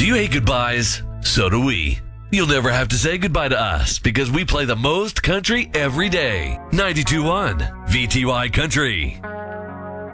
You hate goodbyes. So do we. You'll never have to say goodbye to us because we play the most country every day. 92.1 VTY Country.